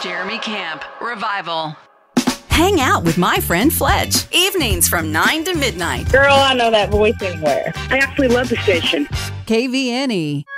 Jeremy Camp, Revival. Hang out with my friend Fletch. Evenings from 9 to midnight. Girl, I know that voice anywhere. I absolutely love the station. KVNE.